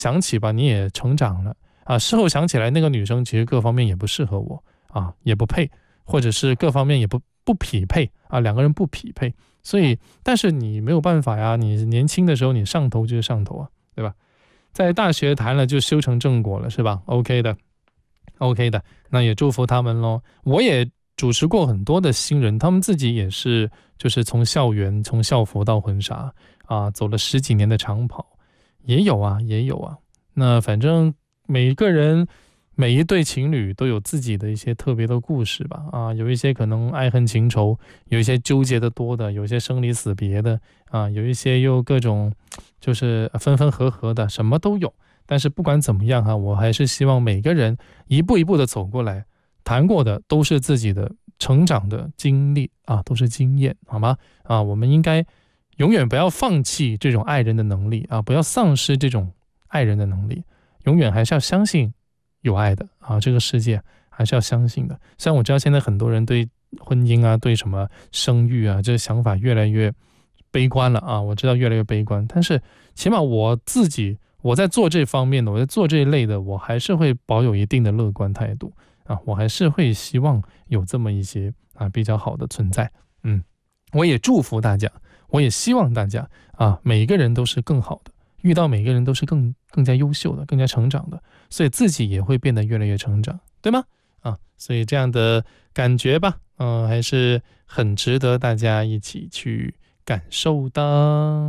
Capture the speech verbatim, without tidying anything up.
想起吧，你也成长了啊，事后想起来那个女生其实各方面也不适合我啊，也不配，或者是各方面也不不匹配啊，两个人不匹配，所以但是你没有办法呀，你年轻的时候你上头就是上头啊，对吧？在大学谈了就修成正果了，是吧？ OK 的 OK 的，那也祝福他们咯。我也主持过很多的新人，他们自己也是就是从校园从校服到婚纱啊，走了十几年的长跑，也有啊也有啊。那反正每一个人每一对情侣都有自己的一些特别的故事吧，啊，有一些可能爱恨情仇，有一些纠结的多的，有一些生离死别的啊，有一些又各种就是分分合合的，什么都有。但是不管怎么样哈，我还是希望每个人一步一步的走过来，谈过的都是自己的成长的经历啊，都是经验，好吗？啊，我们应该永远不要放弃这种爱人的能力啊，不要丧失这种爱人的能力，永远还是要相信有爱的啊，这个世界还是要相信的。虽然我知道现在很多人对婚姻啊，对什么生育啊，这想法越来越悲观了啊，我知道越来越悲观，但是起码我自己我在做这方面的，我在做这一类的，我还是会保有一定的乐观态度啊，我还是会希望有这么一些啊比较好的存在。嗯，我也祝福大家，我也希望大家啊，每一个人都是更好的，遇到每个人都是更更加优秀的，更加成长的，所以自己也会变得越来越成长，对吗？啊，所以这样的感觉吧，嗯、呃，还是很值得大家一起去感受的。